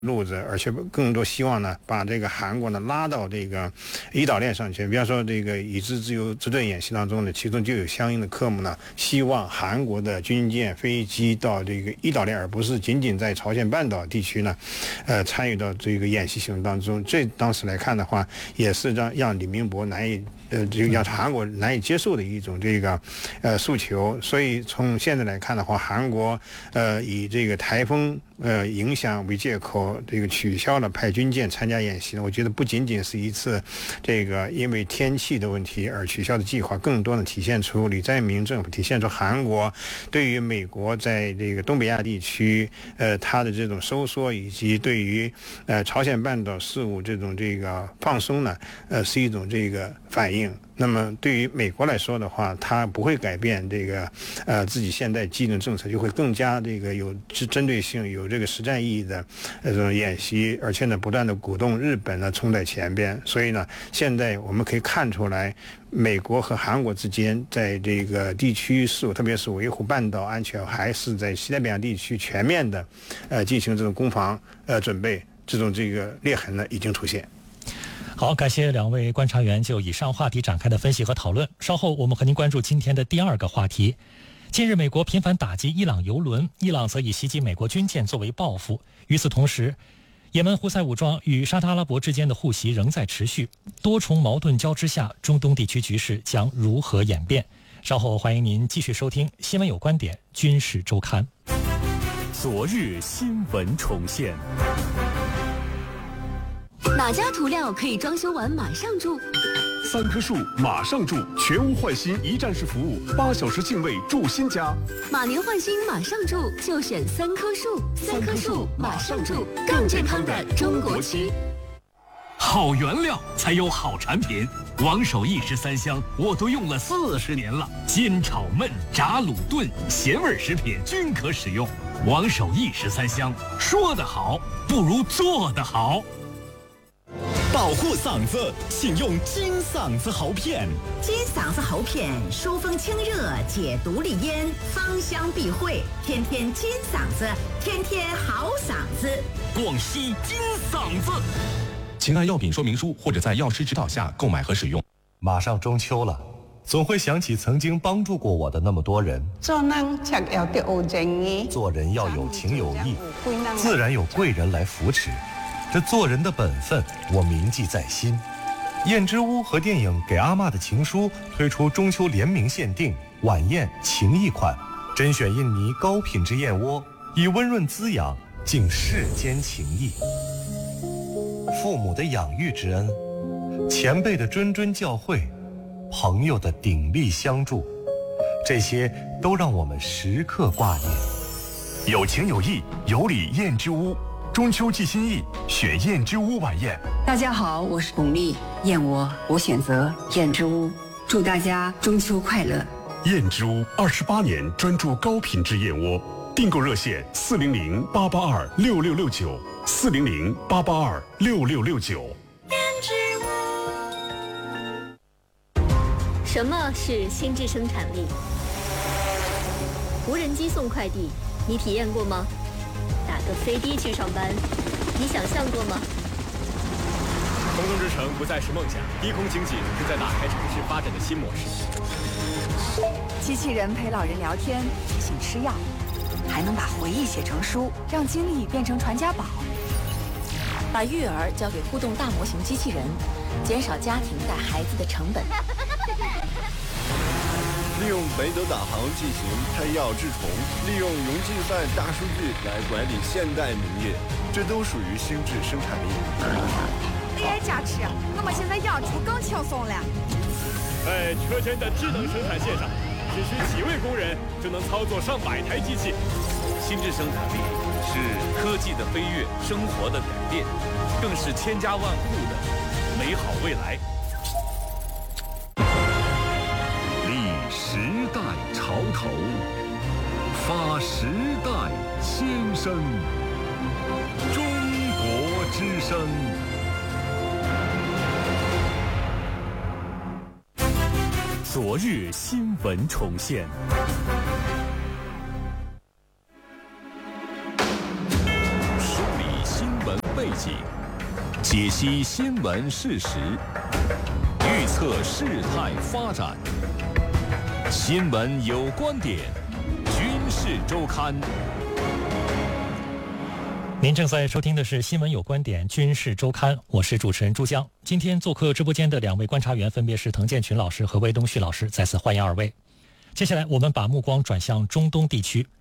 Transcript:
路子，而且更多希望呢把这个韩国呢拉到这个胰岛链上去。比方说这个以资自由自盾演习当中呢，其中就有相应的科目呢，希望韩国的军舰、飞机到这个胰岛链，而不是仅仅在朝鲜半岛地区呢，参与到这个演习行动当中。这当时来看的话，也是让李明博难以这个让韩国难以接受的一种这个诉求。所以从现在来看的话，韩国以这个台风影响为借口，这个取消了派军舰参加演习呢，我觉得不仅仅是一次这个因为天气的问题而取消的计划，更多的体现出李在明政府体现出韩国对于美国在这个东北亚地区它的这种收缩，以及对于朝鲜半岛事务这种这个放松呢，是一种这个反应。那么对于美国来说的话，它不会改变这个自己现在既定政策，就会更加这个有针对性、有这个实战意义的这种演习，而且呢不断的鼓动日本呢冲在前边。所以呢，现在我们可以看出来，美国和韩国之间在这个地区事务，特别是维护半岛安全，还是在西太平洋地区全面的进行这种攻防准备，这种这个裂痕呢已经出现。 好，感谢两位观察员就以上话题展开的分析和讨论。稍后我们和您关注今天的第二个话题。近日，美国频繁打击伊朗油轮，伊朗则以袭击美国军舰作为报复。与此同时，也门胡塞武装与沙特阿拉伯之间的互袭仍在持续，多重矛盾交织下，中东地区局势将如何演变？稍后欢迎您继续收听《新闻有观点·军事周刊》。 昨日新闻重现。 哪家涂料可以装修完马上住 ？3棵树马上住，全屋换新一站式服务，8小时净位住新家。 马年换新马上住，就选3棵树，3棵树马上住，更健康的中国区。 好原料才有好产品，王守义13香我都用了40年了，煎炒焖炸卤炖咸味食品均可使用。王守义13香，说得好不如做得好。 保护嗓子，请用金嗓子喉片。 金嗓子喉片疏风清热，解毒利咽，芳香避秽，天天金嗓子，天天好嗓子。 广西金嗓子。 请按药品说明书或者在药师指导下购买和使用。 马上中秋了，总会想起曾经帮助过我的那么多人。 做人要有情有义，自然有贵人来扶持。这做人的本分，我铭记在心。燕之屋和电影《给阿嬷的情书》推出中秋联名限定晚宴情谊款，甄选印尼高品质燕窝，以温润滋养敬世间情谊。父母的养育之恩，前辈的谆谆教诲，朋友的鼎力相助，这些都让我们时刻挂念。 有情有义，有礼燕之屋。中秋寄心意，选燕之屋晚宴。 大家好，我是巩俐，燕窝我选择燕之屋，祝大家中秋快乐。 燕之屋28年专注高品质燕窝，订购热线400-882-6669，400-882-6669。 什么是心智生产力？无人机送快递，你体验过吗？打个飞的去上班，你想象过吗？ 空中之城不再是梦想，低空经济正在打开城市发展的新模式。 机器人陪老人聊天，提醒吃药，还能把回忆写成书，让经历变成传家宝。 把育儿交给互动大模型机器人，减少家庭带孩子的成本。 利用北斗导航进行拆药治虫，利用云计算大数据来管理现代农业，这都属于心智生产力。 AI 加持，我们现在养猪更轻松了。 在车间的智能生产线上，只需几位工人就能操作上百台机器。 心智生产力是科技的飞跃，生活的改变，更是千家万户的美好未来。 时代潮头，发时代先声，中国之声。 昨日新闻重现。 梳理新闻背景，解析新闻事实，预测事态发展。新闻有观点，军事周刊。 您正在收听的是《新闻有观点·军事周刊》，我是主持人朱江。今天做客直播间的两位观察员分别是滕建群老师和魏东旭老师，再次欢迎二位。接下来我们把目光转向中东地区。